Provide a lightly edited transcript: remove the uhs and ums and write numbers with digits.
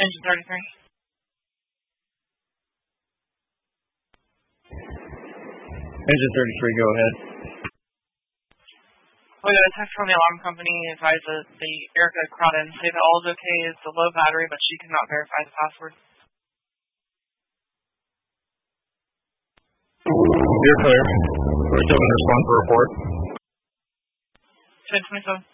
Engine 33. Engine 33, go ahead. We got a text from the alarm company advises the Erica Crowden say that all is okay. It's a low battery, but she cannot verify the password. You're clear. We're still going to respond for report. 1027.